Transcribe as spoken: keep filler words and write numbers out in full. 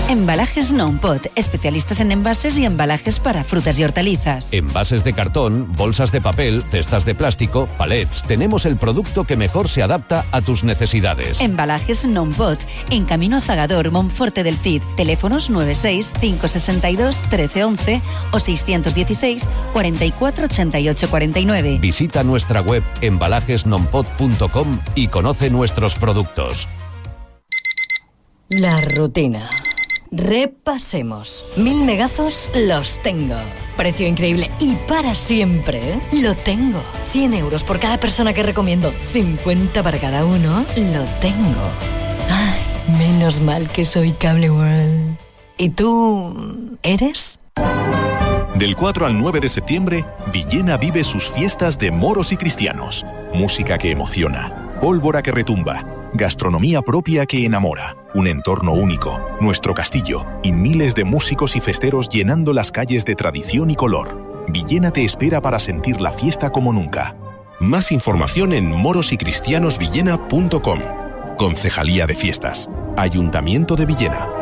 Embalajes Non-Pot, especialistas en envases y embalajes para frutas y hortalizas. Envases de cartón, bolsas de papel, cestas de plástico, palets. Tenemos el producto que mejor se adapta a tus necesidades. Embalajes Non-Pot, en Camino a Zagador, Monforte del Cid. Teléfonos nueve seis cinco seis dos uno tres uno uno o seiscientos dieciséis cuarenta y cuatro ochenta y ocho cuarenta y nueve. Visita nuestra web embalajes non pot punto com y conoce nuestros productos. La rutina. Repasemos. Mil megazos los tengo. Precio increíble y para siempre. Lo tengo. cien euros por cada persona que recomiendo. cincuenta para cada uno. Lo tengo. Ay, menos mal que soy Cable World. ¿Y tú eres? Del cuatro al nueve de septiembre, Villena vive sus fiestas de moros y cristianos. Música que emociona, pólvora que retumba, gastronomía propia que enamora, un entorno único, nuestro castillo y miles de músicos y festeros llenando las calles de tradición y color. Villena te espera para sentir la fiesta como nunca. Más información en moros y cristianos villena punto com. Concejalía de Fiestas. Ayuntamiento de Villena.